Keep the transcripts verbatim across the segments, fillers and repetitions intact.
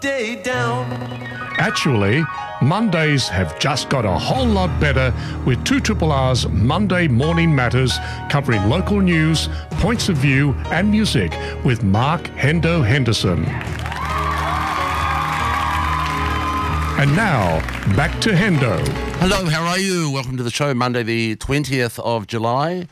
Day down. Actually, Mondays have just got a whole lot better with two Triple R's Monday Morning Matters covering local news, points of view and music with Mark Hendo Henderson. And now, back to Hendo. Hello, how are you? Welcome to the show, Monday the twentieth of July.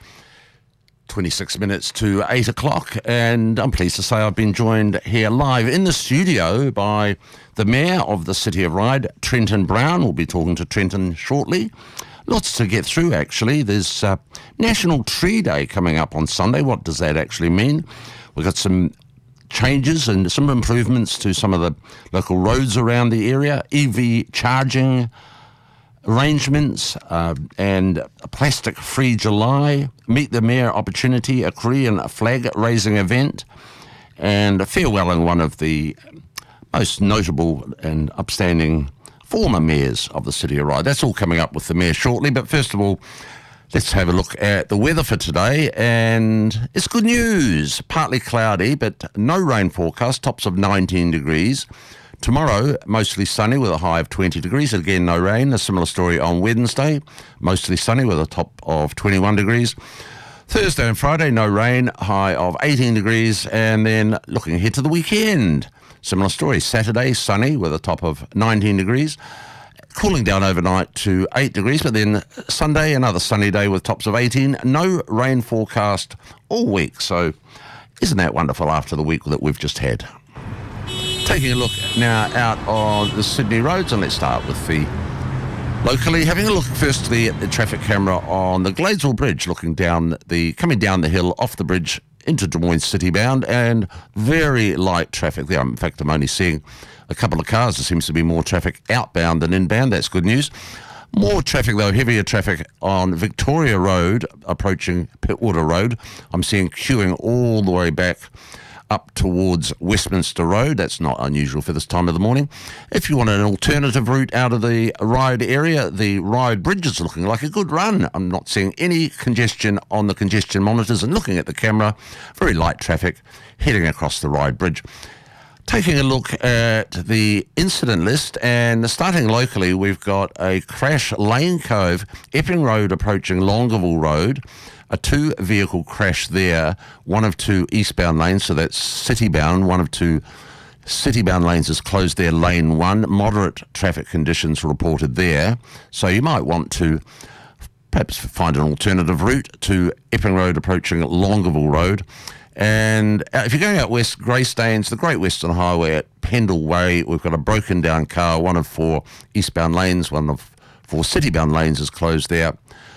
twenty-six minutes to eight o'clock, and I'm pleased to say I've been joined here live in the studio by the Mayor of the City of Ryde, Trenton Brown. We'll be talking to Trenton shortly. Lots to get through, actually. There's uh, National Tree Day coming up on Sunday. What does that actually mean? We've got some changes and some improvements to some of the local roads around the area, E V charging arrangements, uh, and a plastic-free July, Meet the Mayor opportunity, a Korean flag-raising event, and farewelling one of the most notable and upstanding former mayors of the City of Ryde. That's all coming up with the Mayor shortly, but first of all, let's have a look at the weather for today, and it's good news. Partly cloudy, but no rain forecast, tops of nineteen degrees. Tomorrow, mostly sunny with a high of twenty degrees. Again, no rain. A similar story on Wednesday. Mostly sunny with a top of twenty-one degrees. Thursday and Friday, no rain. High of eighteen degrees. And then looking ahead to the weekend. Similar story. Saturday, sunny with a top of nineteen degrees. Cooling down overnight to eight degrees. But then Sunday, another sunny day with tops of eighteen. No rain forecast all week. So isn't that wonderful after the week that we've just had? Taking a look now out on the Sydney roads, and let's start with the locally. Having a look firstly at the traffic camera on the Gladesville Bridge, looking down the, coming down the hill off the bridge into Des Moines City bound, and very light traffic there. In fact, I'm only seeing a couple of cars. There seems to be more traffic outbound than inbound. That's good news. More traffic, though, heavier traffic on Victoria Road, approaching Pittwater Road. I'm seeing queuing all the way back up towards Westminster Road. That's not unusual for this time of the morning. If you want an alternative route out of the Ryde area, the Ryde Bridge is looking like a good run. I'm not seeing any congestion on the congestion monitors, and looking at the camera, very light traffic heading across the Ryde Bridge. Taking a look at the incident list, and starting locally, we've got a crash, Lane Cove, Epping Road approaching Longueville Road. A two-vehicle crash there, one of two eastbound lanes, so that's city-bound. One of two city-bound lanes is closed there, lane one. Moderate traffic conditions reported there. So you might want to perhaps find an alternative route to Epping Road approaching Longueville Road. And if you're going out west, Greystanes, the Great Western Highway at Pendle Way, we've got a broken-down car. One of four eastbound lanes, one of four city-bound lanes is closed there,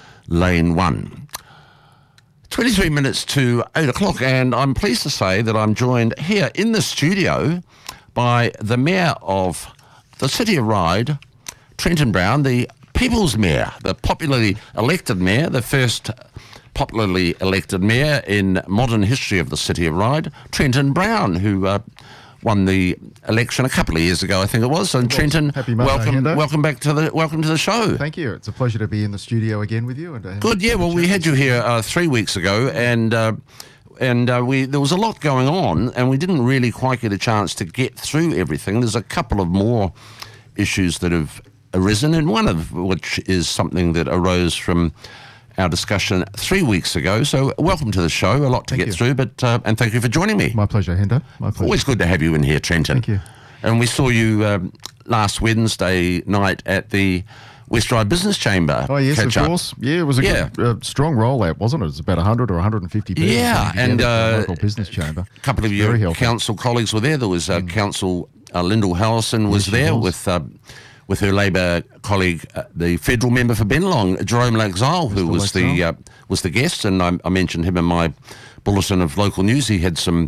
lane one. twenty-three minutes to eight o'clock, and I'm pleased to say that I'm joined here in the studio by the Mayor of the City of Ryde, Trenton Brown, the People's Mayor, the popularly elected Mayor, the first popularly elected Mayor in modern history of the City of Ryde, Trenton Brown, who uh, won the election a couple of years ago, I think it was. And Trenton, Happy Monday, welcome, Hendo. welcome back to the welcome to the show. Thank you. It's a pleasure to be in the studio again with you. And uh, Good, yeah. Well, we had you here uh, three weeks ago, and uh, and uh, we there was a lot going on, and we didn't really quite get a chance to get through everything. There's a couple of more issues that have arisen, and one of which is something that arose from our discussion three weeks ago. So welcome to the show. A lot to Thank get you. through, but uh, and thank you for joining me. My pleasure, Hendo. My pleasure. Always good to have you in here, Trenton. Thank you. And we saw you um, last Wednesday night at the West Ryde Business Chamber. Oh, yes, catch of up. course. Yeah, it was a Yeah. good, uh, strong rollout, wasn't it? It was about one hundred or one hundred fifty people. Yeah, coming and together for the uh, local business chamber. a couple of It's your very helpful. council colleagues were there. There was uh, Mm. Council uh, Lyndall Hallison was Yes, she there was. with uh, with her Labor colleague, uh, the federal member for Bennelong, Jerome Laxale, who Mister was the Laxale. uh, was the guest, and I, I mentioned him in my bulletin of local news. He had some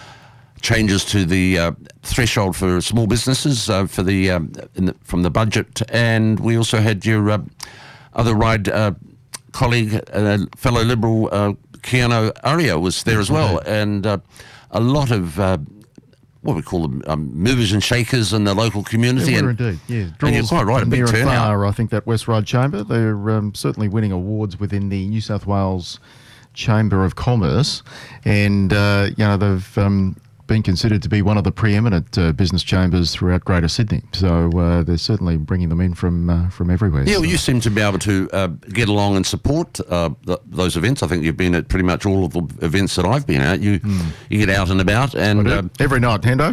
changes to the uh, threshold for small businesses uh, for the, um, in the from the budget, and we also had your uh, other Ryde uh, colleague, uh, fellow Liberal uh, Keanu Aria was there as well, and uh, a lot of uh, what we call them um, movers and shakers in the local community. Yeah, we're and, indeed. Yeah, and you're draws quite right, a from big near and turnout. far, I think, that West Ryde Chamber. They're um, certainly winning awards within the New South Wales Chamber of Commerce, and uh, you know they've um, been considered to be one of the preeminent uh, business chambers throughout Greater Sydney. So uh, they're certainly bringing them in from uh, from everywhere. Yeah, so. well, you seem to be able to uh, get along and support uh, th- those events. I think you've been at pretty much all of the events that I've been at. You mm. you get out and about, and um, every night, Hendo.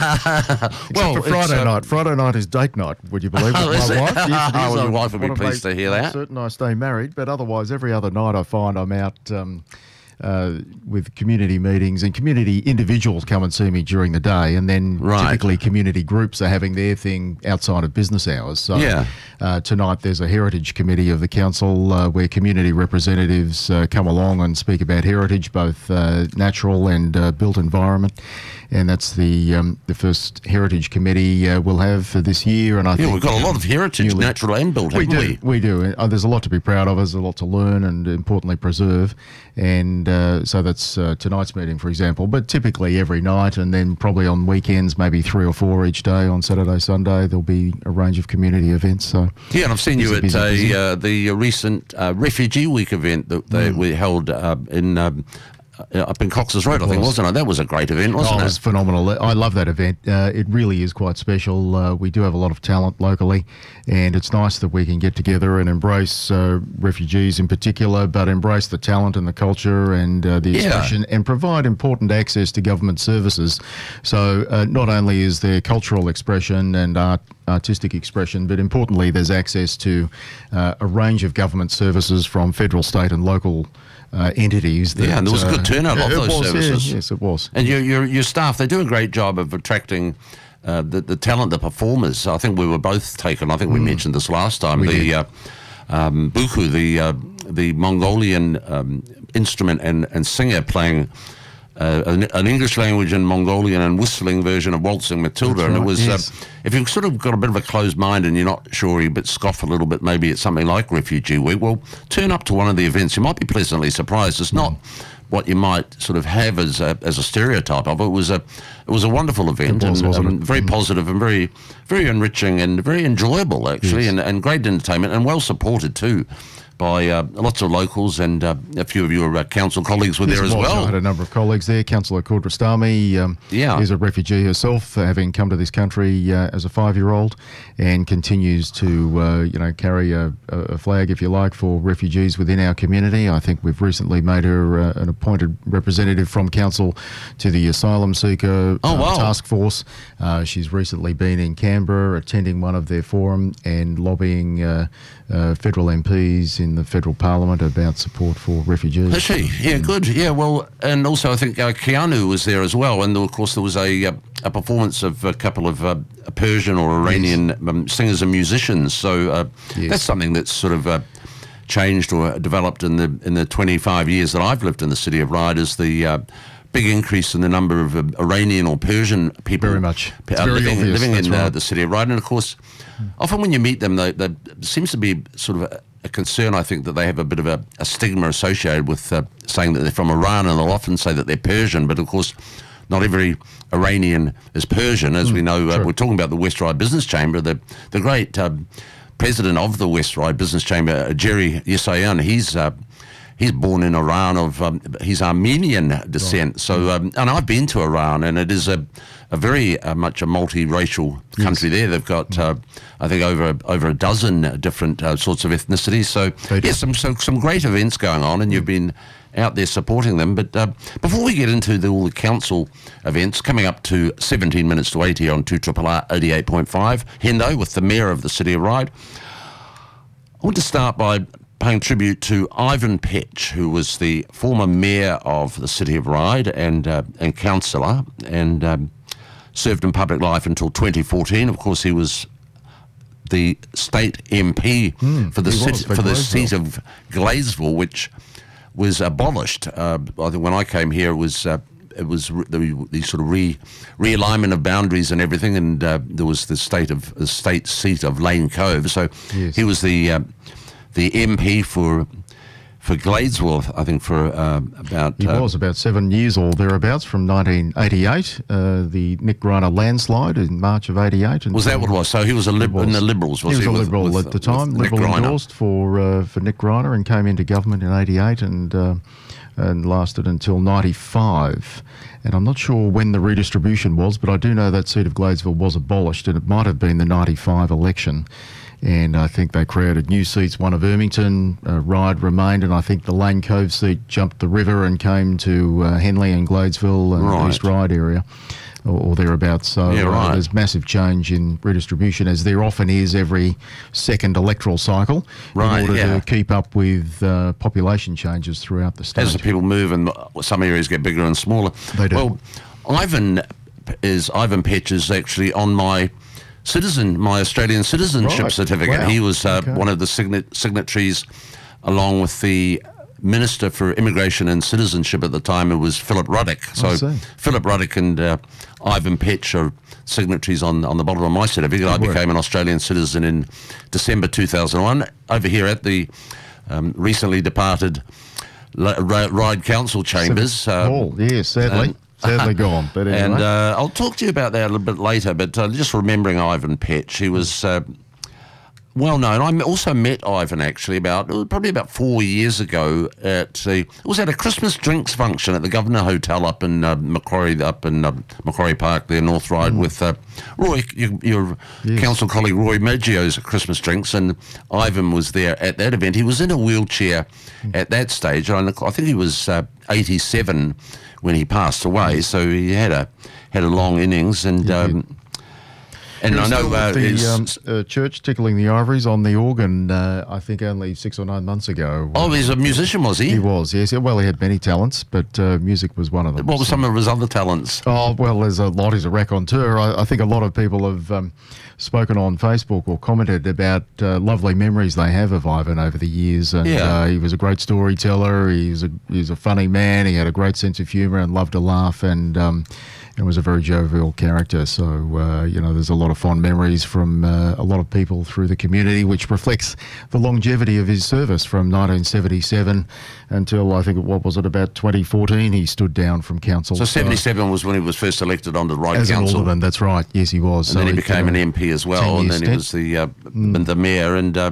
well, for Friday uh, night. Friday night is date night. Would you believe it? Oh, my is it? wife. Yes, it is. Oh, your I wife would be wanna pleased make to hear that. Certain I stay married, but otherwise, every other night I find I'm out. Um, Uh, with community meetings, and community individuals come and see me during the day, and then right. typically community groups are having their thing outside of business hours. So yeah. uh, tonight there's a heritage committee of the council uh, where community representatives uh, come along and speak about heritage, both uh, natural and uh, built environment. And that's the um, the first heritage committee uh, we'll have for this year. And I yeah, think we've got a lot of heritage, newly, natural and built, we haven't do, we? We do. Uh, there's a lot to be proud of. There's a lot to learn and, importantly, preserve. And uh, so that's uh, tonight's meeting, for example. But typically every night, and then probably on weekends, maybe three or four each day. On Saturday, Sunday, there'll be a range of community events. So yeah, and I've seen you at busy, a, busy. Uh, the recent uh, Refugee Week event that they, mm. we held uh, in. Um, Uh, up in Cox's Road, I think, wasn't it? That was a great event, wasn't oh, it? It was phenomenal. I love that event. Uh, it really is quite special. Uh, we do have a lot of talent locally, and it's nice that we can get together and embrace uh, refugees in particular, but embrace the talent and the culture and uh, the expression, yeah. and provide important access to government services. So uh, not only is there cultural expression and art, artistic expression, but importantly, there's access to uh, a range of government services from federal, state, and local Uh, entities. That, yeah, and there was a good turnout uh, of those was, services. Yeah, yes, it was. And your your your staff, they do a great job of attracting uh, the the talent, the performers. I think we were both taken. I think we mm. mentioned this last time. We the did. Uh, um, buku, the uh, the Mongolian um, instrument and and singer playing. Uh, an, an English language and Mongolian and whistling version of Waltzing Matilda. That's and right, it was, yes. uh, if you've sort of got a bit of a closed mind and you're not sure, you but scoff a little bit, maybe it's something like Refugee Week, well, turn up to one of the events. You might be pleasantly surprised. It's not what you might sort of have as a, as a stereotype of it. It was a, it was a wonderful event, It was, and, wasn't and it? very Mm. positive and very, very enriching and very enjoyable, actually, Yes. and, and great entertainment and well supported too by uh, lots of locals, and uh, a few of your uh, council colleagues were Yes, there as it was. well. I had a number of colleagues there. Councillor Kudristami um, Yeah. is a refugee herself, uh, having come to this country uh, as a five-year-old, and continues to uh, you know carry a, a flag, if you like, for refugees within our community. I think we've recently made her uh, an appointed representative from council to the asylum seeker Oh, uh, wow. task force. Uh, she's recently been in Canberra attending one of their forum and lobbying uh, uh, federal M Ps in the federal parliament about support for refugees. Is she? Yeah, good. Yeah, well, and also I think uh, Keanu was there as well, and of course there was a uh, a performance of a couple of uh, Persian or Iranian yes. um, singers and musicians. So uh, yes. that's something that's sort of uh, changed or developed in the in the twenty-five years that I've lived in the city of Ryde. Is the uh, big increase in the number of uh, Iranian or Persian people Very much. uh, It's very living, obvious, living in that's uh, right. the city of Ryde. And of course, often when you meet them, they, they seems to be sort of a, a concern, I think, that they have a bit of a, a stigma associated with uh, saying that they're from Iran, and they'll often say that they're Persian, but of course not every Iranian is Persian. As mm, we know, uh, we're talking about the West Ryde Business Chamber. The, the great um, president of the West Ryde Business Chamber, uh, Jerry Yesayan, he's... Uh, He's born in Iran of, um, he's Armenian descent. Right. So, um, and I've been to Iran, and it is a, a very uh, much a multiracial country yes. there. They've got, uh, I think, over over a dozen different uh, sorts of ethnicities. So, yes, some, some some great events going on, and you've been out there supporting them. But uh, before we get into the, all the council events, coming up to seventeen minutes to eight here on two R R R eighty-eight point five, Hendo with the Mayor of the City of Ryde. I want to start by paying tribute to Ivan Petch, who was the former mayor of the City of Ryde and uh, and councillor, and um, served in public life until twenty fourteen. Of course, he was the state M P mm, for the city, was, for, for the Gladesville. seat of Gladesville, which was abolished. Uh, I think when I came here, it was uh, it was re- the, the sort of re realignment of boundaries and everything, and uh, there was the state of the state seat of Lane Cove. So yes. he was the uh, the M P for for Gladesville, I think, for uh, about... He uh, was about seven years or thereabouts from nineteen eighty-eight, uh, the Nick Greiner landslide in March of eighty-eight. Was that what it was? So he was a lib- was. in the Liberals, was he? he? was a with- Liberal with- at the time, with Nick Liberal Greiner? endorsed for uh, for Nick Greiner, and came into government in eighty-eight and uh, and lasted until ninety-five. And I'm not sure when the redistribution was, but I do know that seat of Gladesville was abolished, and it might have been the ninety-five election. And I think they created new seats, one of Ermington, uh, Ryde remained, and I think the Lane Cove seat jumped the river and came to uh, Henley and Gladesville and Right. East Ryde area, or, or thereabouts. So Yeah, uh, right. there's massive change in redistribution, as there often is every second electoral cycle, Right, in order yeah. to keep up with uh, population changes throughout the state. As the people move and some areas get bigger and smaller. They do. Well, Ivan is Ivan Petch is actually on my citizen, my Australian citizenship Right. certificate. Wow. He was uh, Okay. one of the signa- signatories, along with the Minister for Immigration and Citizenship at the time. It was Philip Ruddock. So see. Philip Ruddock and uh, Ivan Petch are signatories on, on the bottom of my certificate. I Good work. became an Australian citizen in December two thousand one over here at the um, recently departed L- R- Ryde Council Chambers. uh, Paul, yes, sadly. and- sadly gone. But anyway. And uh, I'll talk to you about that a little bit later, but uh, just remembering Ivan Petch, he was uh, well known. I also met Ivan actually about, it was probably about four years ago at the, it was at a Christmas drinks function at the Governor Hotel up in uh, Macquarie, up in uh, Macquarie Park there, North Ryde, with uh, Roy, your, your Yes. council colleague Roy Maggio's at Christmas drinks, and Ivan was there at that event. He was in a wheelchair at that stage, and I think he was uh, eighty-seven when he passed away, so he had a had a long innings, and um, and He I was know still uh, at the his- um, uh, church tickling the ivories on the organ, uh, I think only six or nine months ago. oh, he's a musician, was he? He was, yes. Well, he had many talents, but uh, music was one of them. What were So- some of his other talents? Oh, well, there's a lot. He's a raconteur. I, I think a lot of people have um, spoken on Facebook or commented about uh, lovely memories they have of Ivan over the years. And Yeah. uh, he was a great storyteller. He was a, he was a funny man. He had a great sense of humour and loved to laugh, and um, and was a very jovial character. So, uh, you know, there's a lot of fond memories from uh, a lot of people through the community, which reflects the longevity of his service from nineteen seventy-seven until, I think, what was it, about twenty fourteen, he stood down from council. So seventy-seven was when he was first elected onto the Ryde As an Council. alderman, that's right. Yes, he was. And then he became an M P as well, and then he was the uh, the mayor, and uh,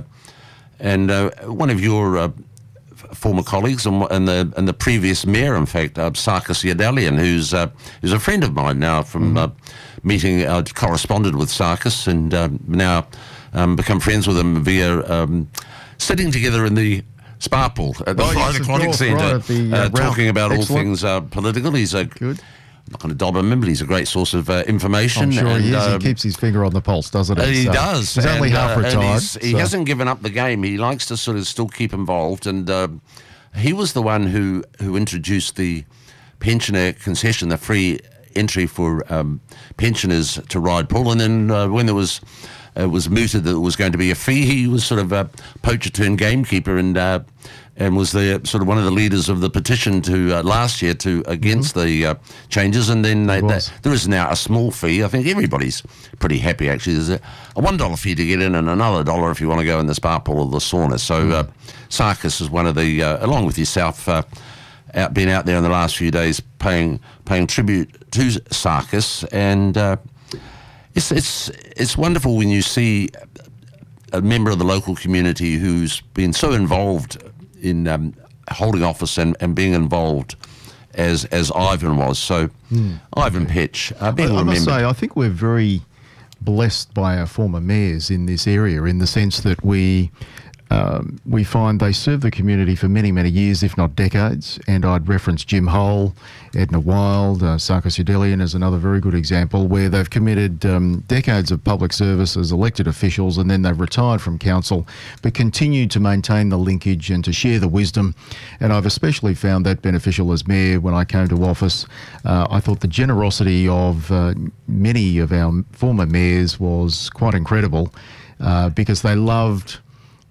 and uh, one of your uh, f- former colleagues, and, and the and the previous mayor, in fact, uh, Sarkis Yadalian, who's uh, who's a friend of mine now from uh, meeting, uh, corresponded with Sarkis, and uh, now um, become friends with him via um, sitting together in the spa pool at the Oh, yes, Ryde of Aquatic course, Centre, right, at the, uh, uh, Ralph. talking about all Excellent. things uh, political. He's a Good. I'm not going to dob him, but he's a great source of uh, information. I'm sure and, he is. um, He keeps his finger on the pulse, doesn't uh, he? he So does. He's only and, half uh, and retired. he's- he so- hasn't given up the game. He likes to sort of still keep involved, and uh, he was the one who who introduced the pensioner concession, the free entry for um, pensioners to Ryde Pool, and then uh, when there was it was mooted that it was going to be a fee, he was sort of a poacher turned gamekeeper, and uh, and was the sort of one of the leaders of the petition to uh, last year to against Mm-hmm. the uh, changes, and then they, they, was. there is now a small fee. I think everybody's pretty happy actually. There's a, a one dollar fee to get in, and another dollar if you want to go in the spa pool or the sauna. So uh, Sarkis is one of the, uh, along with yourself, uh, out been out there in the last few days paying paying tribute to Sarkis, and uh, it's it's it's wonderful when you see a member of the local community who's been so involved in um, holding office and, and being involved as as Ivan was. So Ivan Petch, uh, being I, I must remembered. say, I think we're very blessed by our former mayors in this area, in the sense that we um, we find they serve the community for many, many years, if not decades. And I'd reference Jim Hole, Edna Wild, uh, Sarkis Yadalian as another very good example, where they've committed um, decades of public service as elected officials, and then they've retired from council, but continued to maintain the linkage and to share the wisdom. And I've especially found that beneficial as mayor when I came to office. Uh, I thought the generosity of uh, many of our former mayors was quite incredible, uh, because they loved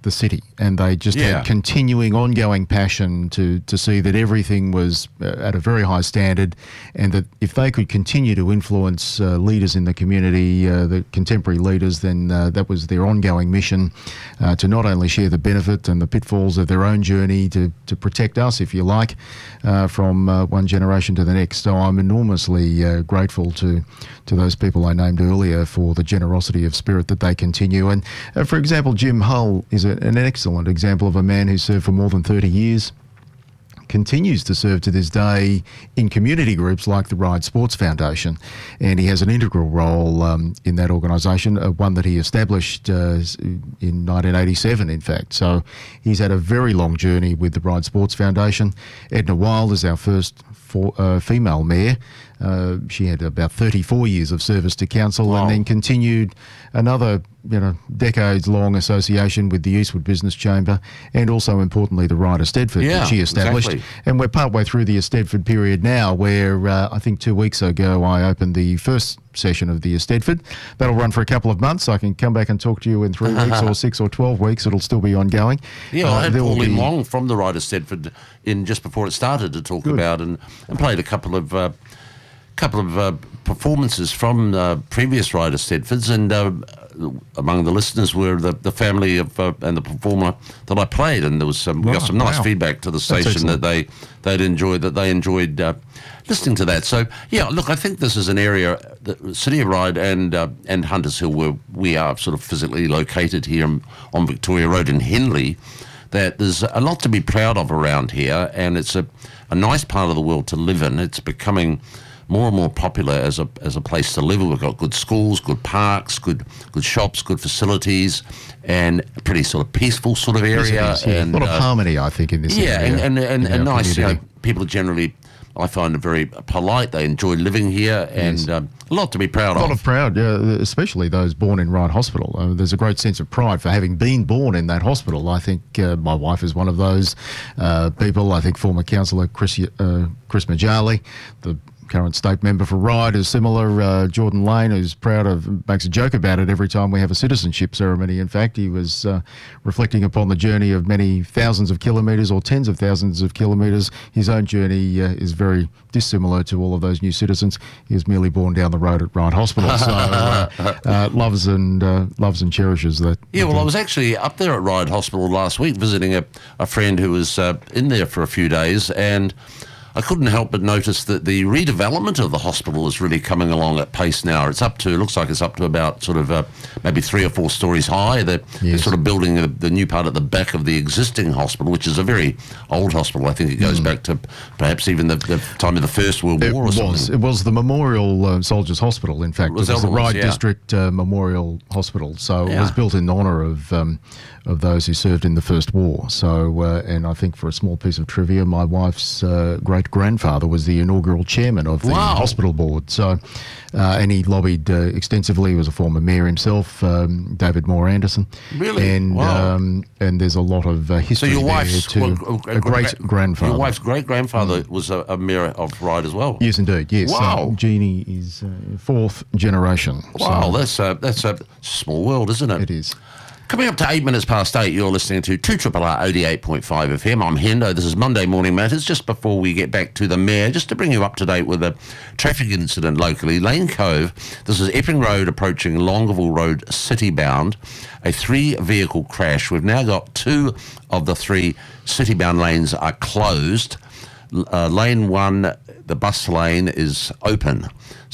the city, and they just Yeah. had continuing, ongoing passion to to see that everything was uh, at a very high standard, and that if they could continue to influence uh, leaders in the community, uh, the contemporary leaders, then uh, that was their ongoing mission uh, to not only share the benefit and the pitfalls of their own journey, to to protect us, if you like, uh, from uh, one generation to the next. So I'm enormously uh, grateful to to those people I named earlier for the generosity of spirit that they continue. And uh, for example, Jim Hull is a, an excellent example of a man who served for more than thirty years, continues to serve to this day in community groups like the Ride Sports Foundation, and he has an integral role um, in that organisation, uh, one that he established uh, in nineteen eighty-seven, in fact. So he's had a very long journey with the Ride Sports Foundation. Edna Wild is our first for, uh, female mayor. Uh, she had about thirty-four years of service to council, Wow. and then continued another, you know, decades-long association with the Eastwood Business Chamber, and also importantly the Ride Eisteddfod Yeah, that she established. exactly. And we're partway through the Eisteddfod period now, where uh, I think two weeks ago I opened the first session of the Eisteddfod. That'll run for a couple of months. I can come back and talk to you in three weeks or six or twelve weeks. It'll still be ongoing. Yeah, well, I Uh, had there will Pauline be- Long from the Ride Eisteddfod in just before it started to talk Good. about, and, and played a couple of uh, couple of uh, performances from uh, previous Ride Eisteddfods, and uh, among the listeners were the, the family of uh, and the performer that I played, and there was some we got Right, some nice wow. feedback to the station excellent. that they they'd enjoyed that they enjoyed uh, listening to that. So yeah, look, I think this is an area, the City of Ryde and uh, and Hunters Hill, where we are sort of physically located here on Victoria Road in Henley, that there's a lot to be proud of around here, and it's a, a nice part of the world to live in. It's becoming more and more popular as a as a place to live. We've got good schools, good parks, good good shops, good facilities, and a pretty sort of peaceful sort of area. Yes, it is, yeah. And a lot of uh, harmony, I think, in this yeah, area. and and, and, in and our nice. You know, community. people are generally, I find, are very polite. They enjoy living here, and Yes. um, a lot to be proud A lot of. of proud, yeah, especially those born in Ryde Hospital. Uh, there's a great sense of pride for having been born in that hospital. I think uh, my wife is one of those uh, people. I think former councillor Chris, uh, Chris Majali, the current state member for Ryde, is similar. Uh, Jordan Lane, who's proud of, makes a joke about it every time we have a citizenship ceremony. In fact, he was uh, reflecting upon the journey of many thousands of kilometres or tens of thousands of kilometres. His own journey uh, is very dissimilar to all of those new citizens. He was merely born down the road at Ryde Hospital, so uh, uh, loves and uh, loves and cherishes that. Yeah, well, I was actually up there at Ryde Hospital last week visiting a, a friend who was uh, in there for a few days, and I couldn't help but notice that the redevelopment of the hospital is really coming along at pace now. It's up to, it looks like it's up to about sort of uh, maybe three or four stories high. They're, they're Yes. sort of building the, the new part at the back of the existing hospital, which is a very old hospital. I think it goes back to perhaps even the, the time of the First World It War or was. something. It was the Memorial uh, Soldiers Hospital, in fact. Was it was that the what it was? Ryde Yeah. District uh, Memorial Hospital. So it Yeah. was built in honour of um, of those who served in the First War. So, uh, and I think for a small piece of trivia, my wife's uh, great-grandfather was the inaugural chairman of the Wow. hospital board. So, uh, and he lobbied uh, extensively. He was a former mayor himself, um, David Moore Anderson. Really? And, Wow. um, and there's a lot of uh, So history your there wife's too. well, a great-grandfather. Your wife's great grandfather was a, a mayor of Ryde as well. Yes, indeed. Yes. Wow. Uh, Jeannie is uh, fourth generation. Wow, So that's a, that's a small world, isn't it? it is. Coming up to eight minutes past eight, you're listening to two R R R eighty-eight point five F M. I'm Hendo. This is Monday Morning Matters. Just before we get back to the mayor, just to bring you up to date with a traffic incident locally. Lane Cove, this is Epping Road approaching Longueville Road city-bound. A three-vehicle crash. We've now got two of the three city-bound lanes are closed. Uh, lane one, the bus lane, is open.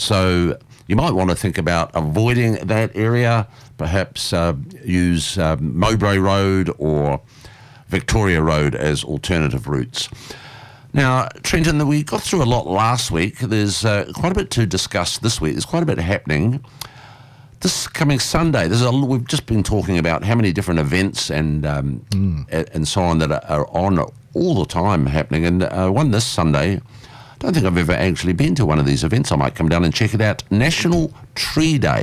So you might want to think about avoiding that area, perhaps uh, use uh, Mowbray Road or Victoria Road as alternative routes. Now, Trenton, we got through a lot last week. There's uh, quite a bit to discuss this week. There's quite a bit happening. This coming Sunday, there's a, we've just been talking about how many different events and um, Mm. a- and so on that are, are on all the time happening. And uh, one this Sunday, I don't think I've ever actually been to one of these events. I might come down and check it out. National Tree Day.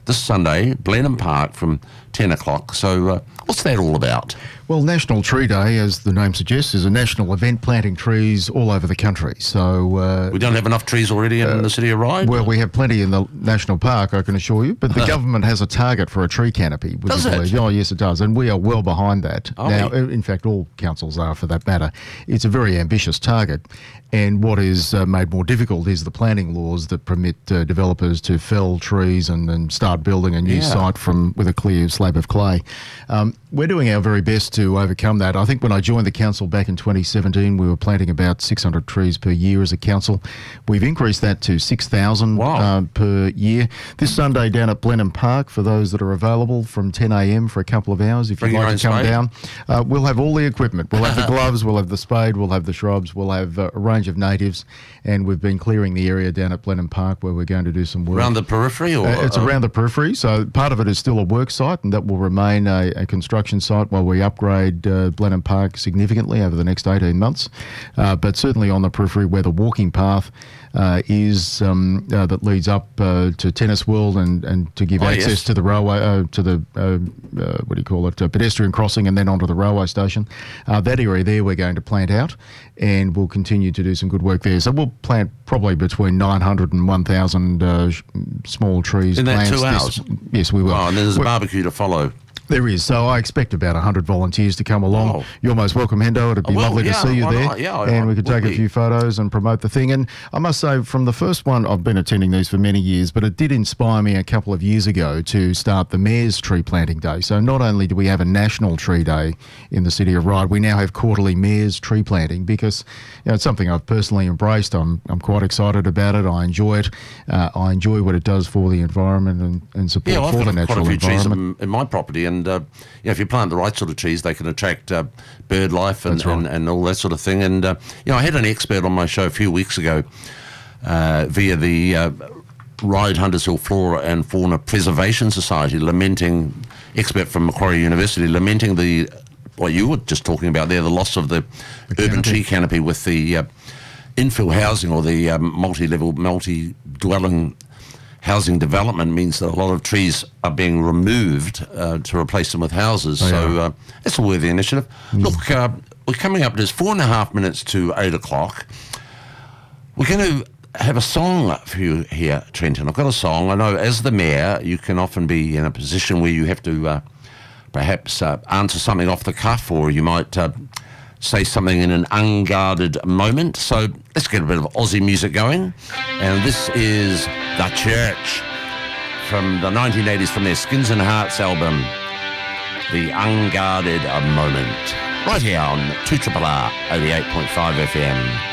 this Sunday, Blenheim Park from ten o'clock. So uh, what's that all about? Well, National Tree Day, as the name suggests, is a national event planting trees all over the country. So uh, we don't have enough trees already in uh, the city of Ryde? Well, we have plenty in the national park, I can assure you, but the government has a target for a tree canopy. Does it? Oh, yes, it does, and we are well behind that. Are now, we? In fact, all councils are for that matter. It's a very ambitious target, and what is uh, made more difficult is the planting laws that permit uh, developers to fell trees and, and start building a new Yeah. site from with a clear slab of clay. Um, we're doing our very best to overcome that. I think when I joined the council back in twenty seventeen, we were planting about six hundred trees per year as a council. We've increased that to six thousand Wow. uh, per year. This Sunday down at Blenheim Park, for those that are available, from ten a m for a couple of hours, if Bring you'd your like to own come spade. down. Uh, we'll have all the equipment. We'll have the gloves, we'll have the spade, we'll have the shrubs, we'll have uh, a range of natives, and we've been clearing the area down at Blenheim Park where we're going to do some work. Around the periphery? Or, Uh, it's uh, around the periphery, so part of it is still a work site, and that will remain a, a construction site while we upgrade uh, Blenheim Park significantly over the next eighteen months. Uh, but certainly on the periphery where the walking path uh, is um, uh, that leads up uh, to Tennis World and, and to give Oh, access yes. to the railway, uh, to the, uh, uh, what do you call it, uh, pedestrian crossing and then onto the railway station. Uh, that area there we're going to plant out, and we'll continue to do some good work there. So we'll plant probably between nine hundred and one thousand uh, sh- small trees. In that plants two this- hours? Yes, we will. Oh, and then there's a We're- barbecue to follow. There is, so I expect about one hundred volunteers to come along. Oh. You're most welcome, Hendo. It'd be I will, lovely yeah, to see you why there. not? Yeah, I- and I we could would take a be. few photos and promote the thing. And I must say, from the first one, I've been attending these for many years, but it did inspire me a couple of years ago to start the Mayor's Tree Planting Day. So not only do we have a National Tree Day in the city of Ryde, we now have quarterly Mayor's Tree Planting, because you know, it's something I've personally embraced. I'm, I'm quite excited about it. I enjoy it. Uh, I enjoy what it does for the environment and, and support Yeah, well, I've for the got quite a natural few trees environment. in, in my property, and uh, you know, if you plant the right sort of trees, they can attract uh, bird life and, That's right. and, and all that sort of thing. And uh, you know, I had an expert on my show a few weeks ago uh, via the uh, Ryde Hunters Hill Flora and Fauna Preservation Society, lamenting, expert from Macquarie University, lamenting the what you were just talking about there, the loss of the, The urban canopy. tree canopy with the uh, infill housing or the um, multi-level, multi-dwelling housing development means that a lot of trees are being removed uh, to replace them with houses. They so are. uh, it's a worthy initiative. Look, uh, we're coming up, there's four and a half minutes to eight o'clock. We're going to have a song for you here, Trenton. I've got a song. I know as the mayor, you can often be in a position where you have to uh, perhaps uh, answer something off the cuff, or you might uh, say something in an unguarded moment. So let's get a bit of Aussie music going. And this is The Church from the nineteen eighties, from their Skins and Hearts album, The Unguarded Moment. Right here on two R R R eighty-eight point five F M.